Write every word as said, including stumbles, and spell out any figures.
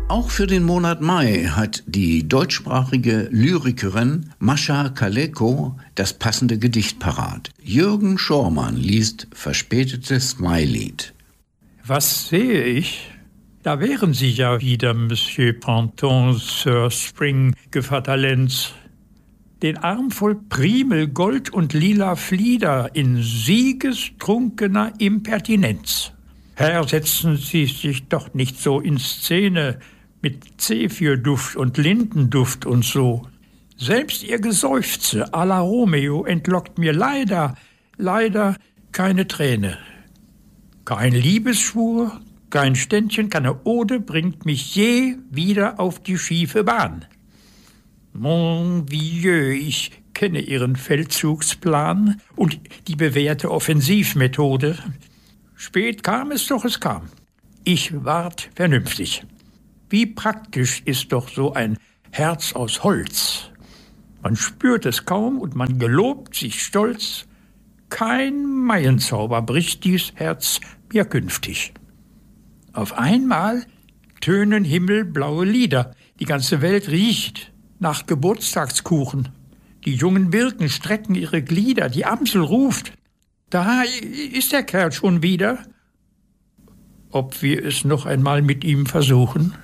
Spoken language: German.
Auch für den Monat Mai hat die deutschsprachige Lyrikerin Mascha Kaleko das passende Gedicht parat. Jürgen Schormann liest Verspätetes Mailied. Was sehe ich? Da wären Sie ja wieder, Monsieur Printemps, Sir Spring, Gevatterlenz. Den Arm voll Primel, Gold und lila Flieder in siegestrunkener Impertinenz. Herr, setzen Sie sich doch nicht so in Szene mit Zephyrduft und Lindenduft und so. Selbst Ihr Geseufze à la Romeo entlockt mir leider, leider keine Träne. Kein Liebesschwur, kein Ständchen, keine Ode bringt mich je wieder auf die schiefe Bahn. Mon vieux, ich kenne Ihren Feldzugsplan und die bewährte Offensivmethode. Spät kam es, doch es kam. Ich ward vernünftig. Wie praktisch ist doch so ein Herz aus Holz. Man spürt es kaum und man gelobt sich stolz. Kein Maienzauber bricht dies Herz mir künftig. Auf einmal tönen himmelblaue Lieder. Die ganze Welt riecht nach Geburtstagskuchen. Die jungen Birken strecken ihre Glieder. Die Amsel ruft. Da ist der Kerl schon wieder. Ob wir es noch einmal mit ihm versuchen?